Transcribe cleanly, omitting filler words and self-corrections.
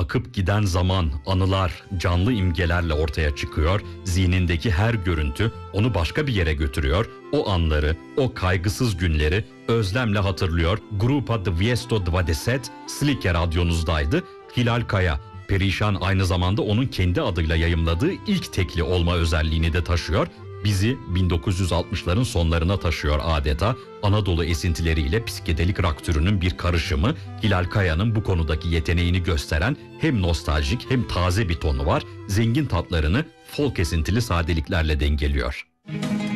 akıp giden zaman, anılar, canlı imgelerle ortaya çıkıyor. Zihnindeki her görüntü onu başka bir yere götürüyor. O anları, o kaygısız günleri özlemle hatırlıyor. Grupa 220 Slike radyonuzdaydı. Hilal Kaya, Perişan aynı zamanda onun kendi adıyla yayımladığı ilk tekli olma özelliğini de taşıyor. Bizi 1960'ların sonlarına taşıyor adeta. Anadolu esintileriyle psikedelik rock türünün bir karışımı. Hilal Kaya'nın bu konudaki yeteneğini gösteren hem nostaljik hem taze bir tonu var. Zengin tatlarını folk esintili sadeliklerle dengeliyor.